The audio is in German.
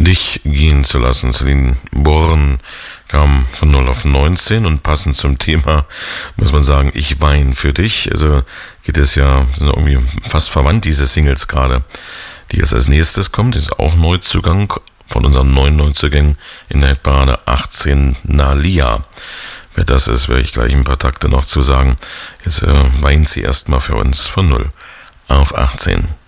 dich gehen zu lassen. Celine Born kam von 0 auf 19 und passend zum Thema muss man sagen, ich weine für dich. Also geht es ja, sind irgendwie fast verwandt, diese Singles gerade, die jetzt als nächstes kommt. Das ist auch Neuzugang von unseren neuen Neuzugängen in der Hitparade 18 Nalia. Wer das ist, werde ich gleich ein paar Takte noch zu sagen. Jetzt weint sie erstmal für uns von 0 auf 18.